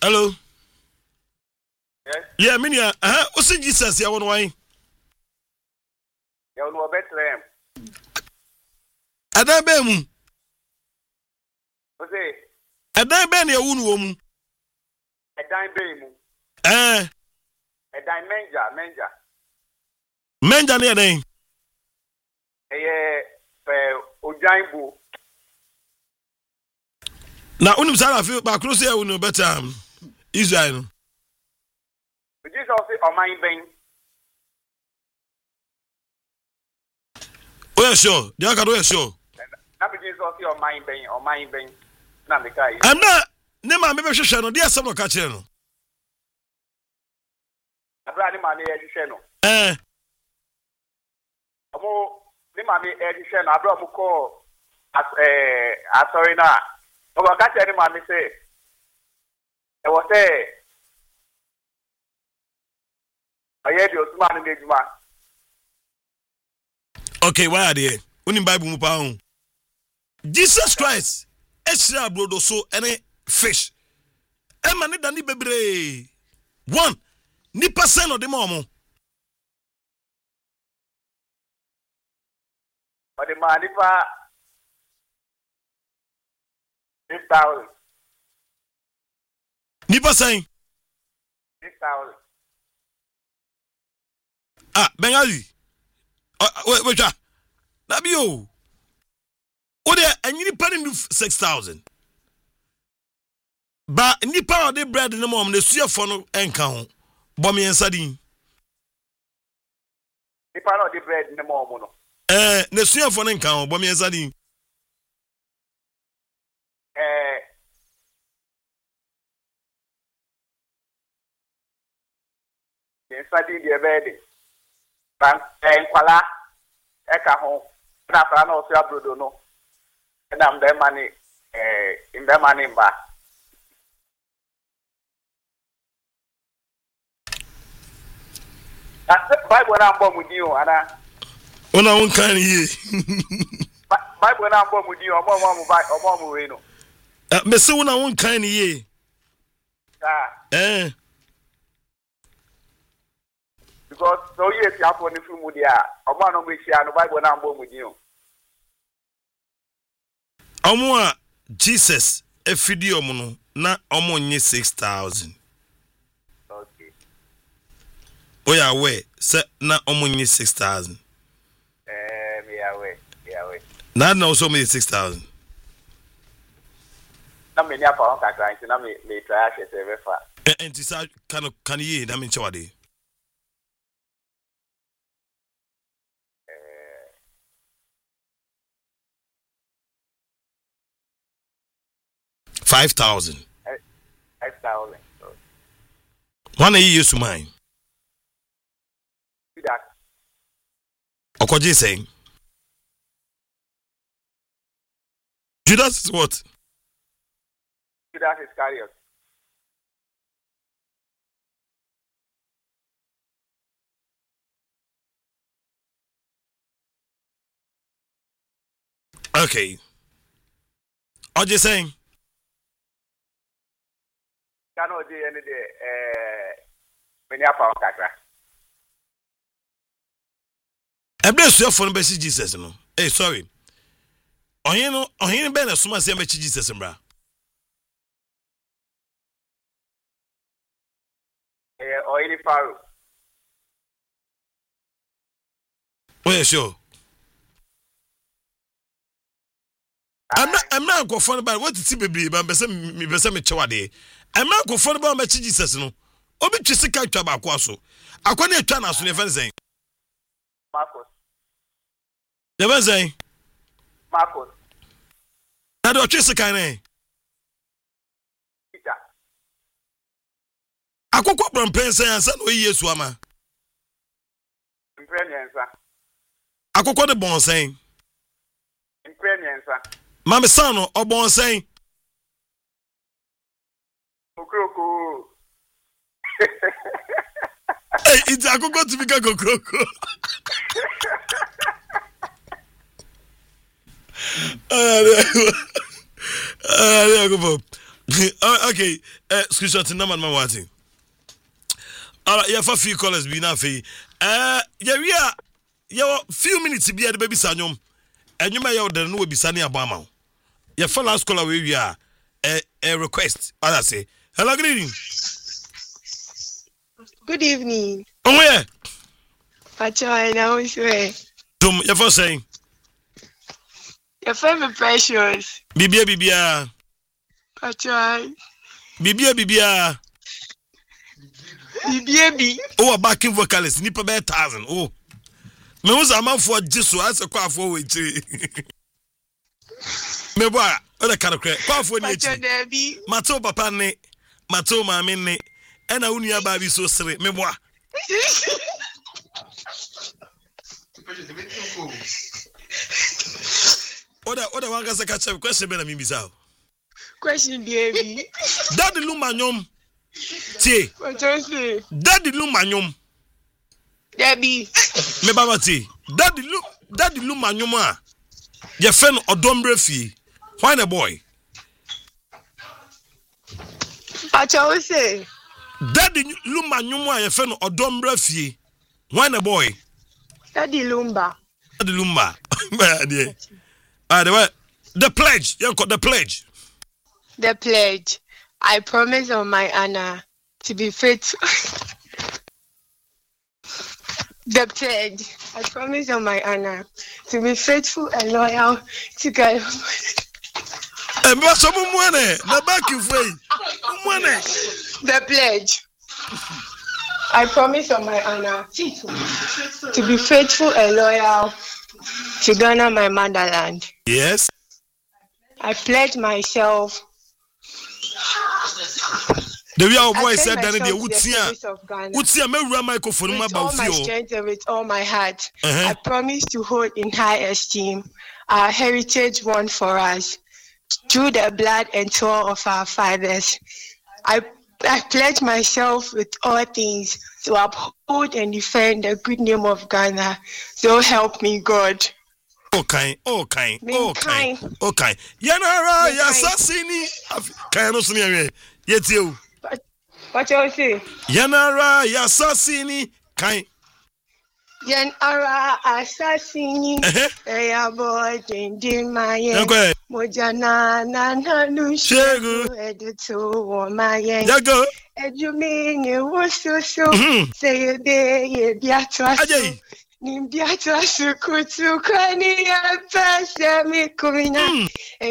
Hello. Yes. Yeah, minia. What's Jesus ya won why? Ya won Bethlehem. Adan be mu. Ose. Adan be na ewu no mu. Adan be mu. Adan menja. Menja na adan. Ojanbu. Na unim sara fi ba kro se ewu no better Israel no. Jesus say oman ben. Oh yeah, sure. They can do sure. Na be Jesus say oman ben. Na me kai. I'm not ne ma me be hwehwe no. Dey asem no ka kire no. Abra ni ma ne hwehwe no. Omo ni ma me hwehwe no abra mo ko sorry na. Omo ka kire ni ma me say e wo say okay, why are they? Unim Bible mu pa ho. Jesus Christ extra brodo so any fish. E ma ne dani bebre. One ni percent of them omo. But the man if 6,000. Ni percent 6,000. Bengali. Wait. Nabio. O de anyini pani 6,000. Ba ni power de bread no mom na suafo no enka ho. Bom yensa din. Ni power de bread no mom no. Na suafo no enka ho. Bom yensa din. Yensa din de bed. Nkwala eka ho na fara na osu abrodo no na mbe mani mba Bible na mbo mudi o ana ona won kan ye Bible na mbo mudi o mo mo we no me se wona won kan ye because so yes you have one from Mudia. Omo no me share no Bible na mbo mudi o. Omo a Jesus efidi omo no na omo nye 6,000. Okay. Oya we se na omo nye 6,000. Me away. Na also me 6,000. Na me nya pa on kakra nti na me try a shete be fa. Enti sa kan ye na me nchewade. 5,000. 5,000. One year used to mine. Okoji saying Judas is what? Judas Iscariot. Okay. Oji saying Cannot do any day. Many of our kakra. bless you for the Jesus. No, hey, sorry. On here, Ben, as soon as I met Jesus, bra. Or any Pharaoh. Well, sure. I'm not going for about what to see, baby, but me chawade. I'm not going for about Jesus. No, Obi Chisika Tabakwaso. I can't turn us to the fencing. Marcos. Never say Marcos. Now, do Chisika name. Peter. I could go from Prince and San Way Swama. Imprenyansa. I could go the bon saying. Imprenyansa. Mamma Sano or bon saying. Okroko. Hey, it's I could go to Chicago Croco. Okay, screenshot number man wanting. All right, yeah, for few callers be now fe. Yeah, we are. Yeah, few minutes to be at the baby sanyom. And you may order no be sunny abama. Yeah, for last caller we are. A request. As I say, hello, good evening. Good evening. Oh yeah. Pacha, now is where. Your first saying. Your favorite precious. Bibia. Pacha. Bibia. Bibi. Oh, a backing vocalist. Nipa be 1,000. Oh. Me was a man for Jesus. I say kwa for we chi. Me boy. Oda kind of credit. Kwa for ni chi. Mato papa ne. Mato mama ne. Ena unia baby so sere. Me boy. Oda wanga se catch question be na mi bisa. Question baby. Daddy Lumanyom. Tie. Daddy Lumanyom. Debbie. Me baba tie. Daddy Lumanyom a. Ye fen odombre fi. Why the boy? Pacha we say. Daddy Lumanyom a ye fen odombre fi. Why the boy? Daddy Lumba. Daddy Lumba. The pledge. You got the pledge. The pledge. I promise on my honor to be faithful. The pledge. I promise on my honor to be faithful and loyal to God. The pledge. I promise on my honor to be faithful and loyal to Ghana, my motherland. Yes. I pledge myself. The way our boy said that they would see a microphone with all my strength and with all my heart. I promise to hold in high esteem our heritage won for us through the blood and toil of our fathers. I pledge myself with all things to uphold and defend the good name of Ghana. So help me God. Okay. Yanara, Yassasini. Can you see? Yet you. What you say? Yanara, Yassasini. Kind. Yanara, Assassini. Eya boy, din my yen. Mojana, Nanu, Shegu, Editor, my yen. Yago. Eduming, you was so. Say a day, Beatrice. Nimbiata sukutu kwani ya pesa mikumina